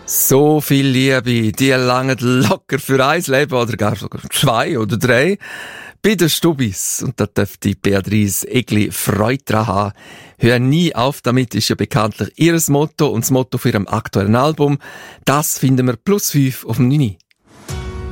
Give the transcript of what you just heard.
So viel Liebe, die langen locker für ein Leben oder gar sogar 2 oder 3 bei den Stubis. Und da dürfte Beatrice Egli Freude dran haben. Hör nie auf damit ist ja bekanntlich ihres Motto und das Motto für ihrem aktuellen Album. Das finden wir +5 auf dem 9.